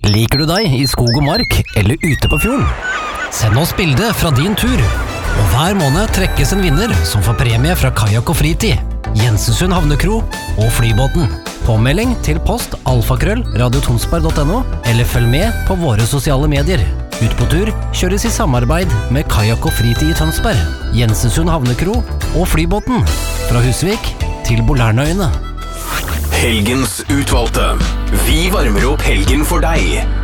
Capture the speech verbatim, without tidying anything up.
Liker du deg i skog og mark eller ute på fjorden? Send oss bilde fra din tur. Og hver måned trekkes en vinner som får premie fra Kajak og Fritid, Jensensund Havnekro og Flybåten. Påmelding til post alfakrøll radiotonsberg punktum no eller følg med på våre sosiale medier. Ut på tur kjøres i samarbeid med Kajak og Fritid i Tønsberg, Jensensund Havnekro og Flybåten. Fra Husvik til Bolærnøyene. Helgens utvalgte. Vi varmer opp helgen for deg.